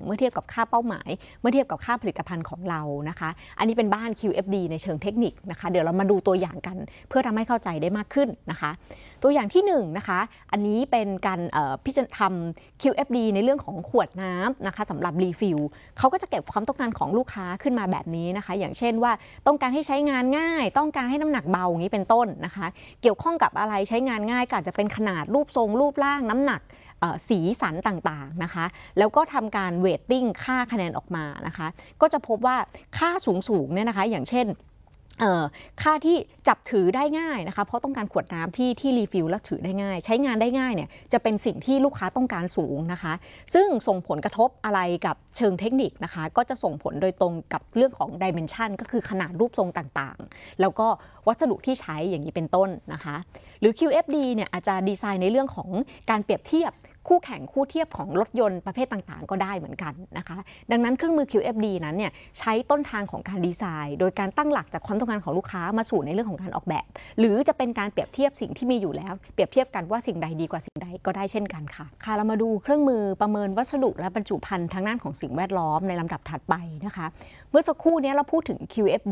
เมื่อเทียบกับค่าเป้าหมายเมื่อเทียบกับค่าผลิตภัณฑ์ของเรานะคะอันนี้เป็นบ้าน QFD ในเชิงเทคนิคนะคะเดี๋ยวเรามาดูตัวอย่างกันเพื่อทำให้เข้าใจได้มากขึ้นนะคะตัวอย่างที่1นะคะอันนี้เป็นการพิจารณาทำ QFD ในเรื่องของขวดน้ำนะคะสำหรับรีฟิลเขาก็จะเก็บความต้องการของลูกค้าขึ้นมาแบบนี้นะคะอย่างเช่นว่าต้องการให้ใช้งานง่ายต้องการให้น้ำหนักเบาอย่างนี้เป็นต้นนะคะเกี่ยวข้องกับอะไรใช้งานง่ายก็อาจจะเป็นขนาดรูปทรงรูปร่างน้ำหนักสีสันต่างๆนะคะแล้วก็ทำการเวทติ้งค่าคะแนนออกมานะคะก็จะพบว่าค่าสูงๆเนี่ยนะคะอย่างเช่นค่าที่จับถือได้ง่ายนะคะเพราะต้องการขวดน้ำที่รีฟิลและถือได้ง่ายใช้งานได้ง่ายเนี่ยจะเป็นสิ่งที่ลูกค้าต้องการสูงนะคะซึ่งส่งผลกระทบอะไรกับเชิงเทคนิคนะคะก็จะส่งผลโดยตรงกับเรื่องของ dimension ก็คือขนาดรูปทรงต่างๆแล้วก็วัสดุที่ใช้อย่างนี้เป็นต้นนะคะหรือ QFD เนี่ยอาจจะดีไซน์ในเรื่องของการเปรียบเทียบคู่แข่งคู่เทียบของรถยนต์ประเภทต่างๆก็ได้เหมือนกันนะคะดังนั้นเครื่องมือ QFD นั้นเนี่ยใช้ต้นทางของการดีไซน์โดยการตั้งหลักจากความต้องการของลูกค้ามาสู่ในเรื่องของการออกแบบหรือจะเป็นการเปรียบเทียบสิ่งที่มีอยู่แล้วเปรียบเทียบกันว่าสิ่งใดดีกว่าสิ่งใดก็ได้เช่นกันค่ะเรามาดูเครื่องมือประเมินวัสดุและบรรจุภัณฑ์ทางด้านของสิ่งแวดล้อมในลำดับถัดไปนะคะเมื่อสักครู่นี้เราพูดถึง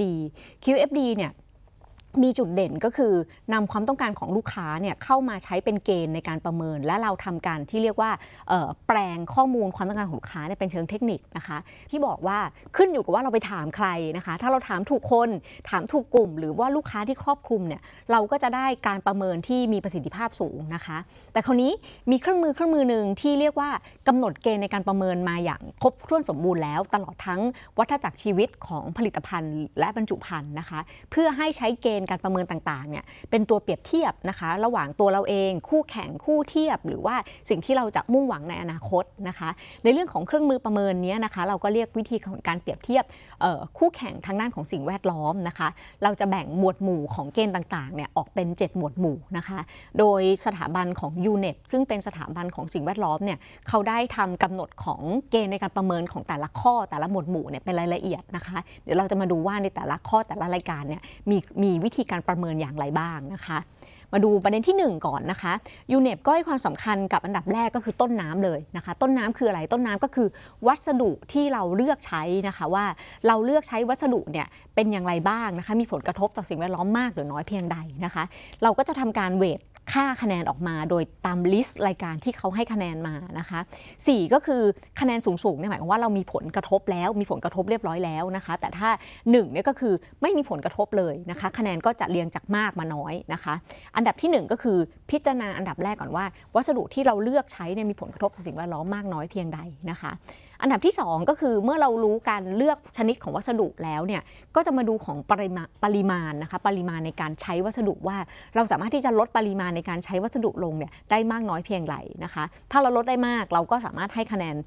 QFD เนี่ยมีจุดเด่นก็คือนำความต้องการของลูกค้าเนี่ยเข้ามาใช้เป็นเกณฑ์ในการประเมินและเราทำการที่เรียกว่าแปลงข้อมูลความต้องการของลูกค้าเป็นเชิงเทคนิคนะคะที่บอกว่าขึ้นอยู่กับว่าเราไปถามใครนะคะถ้าเราถามถูกคนถามถูกกลุ่มหรือว่าลูกค้าที่ครอบคลุมเนี่ยเราก็จะได้การประเมินที่มีประสิทธิภาพสูงนะคะแต่คราวนี้มีเครื่องมือหนึ่งที่เรียกว่ากำหนดเกณฑ์ในการประเมินมาอย่างครบถ้วนสมบูรณ์แล้วตลอดทั้งวัฏจักรชีวิตของผลิตภัณฑ์และบรรจุภัณฑ์นะคะเพื่อให้ใช้เกณฑ์การประเมินต่างๆเนี่ยเป็นตัวเปรียบเทียบนะคะระหว่างตัวเราเองคู่แข่งคู่เทียบหรือว่าสิ่งที่เราจะมุ่งหวังในอนาคตนะคะในเรื่องของเครื่องมือประเมินนี้นะคะเราก็เรียกวิธีของการเปรียบเทียบคู่แข่งทางด้านของสิ่งแวดล้อมนะคะเราจะแบ่งหมวดหมู่ของเกณฑ์ต่างๆเนี่ยออกเป็น7หมวดหมู่นะคะโดยสถาบันของ UNEP ซึ่งเป็นสถาบันของสิ่งแวดล้อมเนี่ยเขาได้ทำกำหนดของเกณฑ์ในการประเมินของแต่ละข้อแต่ละหมวดหมู่เนี่ยเป็นรายละเอียดนะคะเดี๋ยวเราจะมาดูว่าในแต่ละข้อแต่ละรายการเนี่ยมีวิธีการประเมินอย่างไรบ้างนะคะมาดูประเด็นที่1ก่อนนะคะ UNEP ก็ให้ความสำคัญกับอันดับแรกก็คือต้นน้ำเลยนะคะต้นน้ำคืออะไรต้นน้ำก็คือวัสดุที่เราเลือกใช้นะคะว่าเราเลือกใช้วัสดุเนี่ยเป็นอย่างไรบ้างนะคะมีผลกระทบต่อสิ่งแวดล้อมมากหรือน้อยเพียงใดนะคะเราก็จะทำการเวทค่าคะแนนออกมาโดยตามลิสต์รายการที่เขาให้คะแนนมานะคะ4ก็คือคะแนนสูงๆเนี่ยหมายความว่าเรามีผลกระทบแล้วมีผลกระทบเรียบร้อยแล้วนะคะแต่ถ้า1เนี่ยก็คือไม่มีผลกระทบเลยนะคะคะแนนก็จะเรียงจากมากมาน้อยนะคะอันดับที่1ก็คือพิจารณาอันดับแรกก่อนว่าวัสดุที่เราเลือกใช้เนี่ยมีผลกระทบต่อสิ่งแวดล้อมมากน้อยเพียงใดนะคะอันดับที่2ก็คือเมื่อเรารู้การเลือกชนิดของวัสดุแล้วเนี่ยก็จะมาดูของปริมาณนะคะปริมาณในการใช้วัสดุว่าเราสามารถที่จะลดปริมาณในการใช้วัสดุลงเนี่ยได้มากน้อยเพียงไรนะคะถ้าเราลดได้มากเราก็สามารถให้คะแนน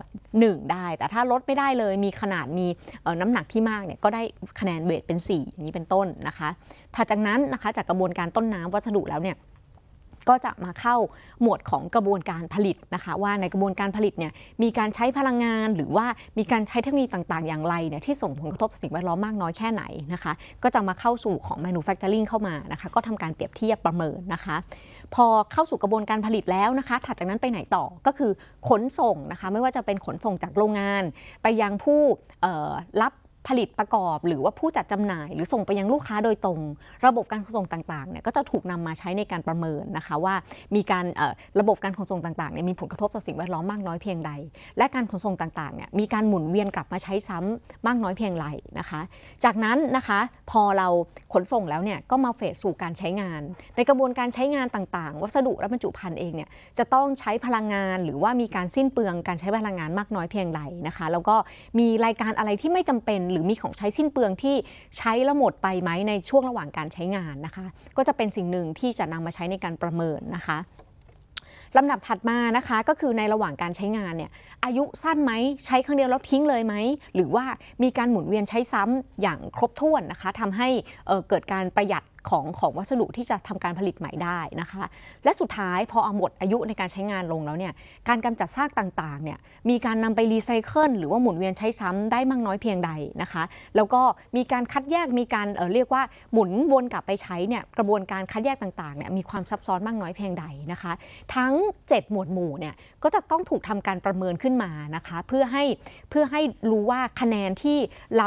1ได้แต่ถ้าลดไม่ได้เลยมีขนาดมีน้ำหนักที่มากเนี่ยก็ได้คะแนนเวทเป็น4อย่างนี้เป็นต้นนะคะถัดจากนั้นนะคะจากกระบวนการต้นน้ำวัสดุแล้วเนี่ยก็จะมาเข้าหมวดของกระบวนการผลิตนะคะว่าในกระบวนการผลิตเนี่ยมีการใช้พลังงานหรือว่ามีการใช้เทคโนโลยีต่างๆอย่างไรเนี่ยที่ส่งผลกระทบต่อสิ่งแวดล้อมมากน้อยแค่ไหนนะคะก็จะมาเข้าสู่ของ manufacturing เข้ามานะคะก็ทำการเปรียบเทียบประเมินนะคะพอเข้าสู่กระบวนการผลิตแล้วนะคะถัดจากนั้นไปไหนต่อก็คือขนส่งนะคะไม่ว่าจะเป็นขนส่งจากโรงงานไปยังผู้รับผลิตประกอบหรือว่าผู้จัดจำหน่ายหรือส่งไปยังลูกค้าโดยตรงระบบการขนส่งต่างๆเนี่ยก็จะถูกนำมาใช้ในการประเมินนะคะว่ามีการระบบการขนส่งต่างๆเนี่ยมีผลกระทบต่อสิ่งแวดล้อมมากน้อยเพียงใดและการขนส่งต่างๆเนี่ยมีการหมุนเวียนกลับมาใช้ซ้ำมากน้อยเพียงไรนะคะจากนั้นนะคะพอเราขนส่งแล้วเนี่ยก็มาเฟสสู่การใช้งานในกระบวนการใช้งานต่างๆวัสดุและบรรจุภัณฑ์เองเนี่ยจะต้องใช้พลังงานหรือว่ามีการสิ้นเปลืองการใช้พลังงานมากน้อยเพียงใดนะคะแล้วก็มีรายการอะไรที่ไม่จำเป็นหรือมีของใช้สิ้นเปลืองที่ใช้แล้วหมดไปไหมในช่วงระหว่างการใช้งานนะคะก็จะเป็นสิ่งหนึ่งที่จะนำมาใช้ในการประเมินนะคะลำดับถัดมานะคะก็คือในระหว่างการใช้งานเนี่ยอายุสั้นไหมใช้ครั้งเดียวแล้วทิ้งเลยไหมหรือว่ามีการหมุนเวียนใช้ซ้ำอย่างครบถ้วนนะคะทำให้เกิดการประหยัดของวัสดุที่จะทำการผลิตใหม่ได้นะคะและสุดท้ายพอเอาหมดอายุในการใช้งานลงแล้วเนี่ยการกำจัดซากต่างๆเนี่ยมีการนำไปรีไซเคิลหรือว่าหมุนเวียนใช้ซ้ำได้มากน้อยเพียงใดนะคะแล้วก็มีการคัดแยกมีการเรียกว่าหมุนวนกลับไปใช้เนี่ยกระบวนการคัดแยกต่างๆเนี่ยมีความซับซ้อนมากน้อยเพียงใดนะคะทั้ง7หมวดหมู่เนี่ยก็จะต้องถูกทำการประเมินขึ้นมานะคะเพื่อให้รู้ว่าคะแนนที่เรา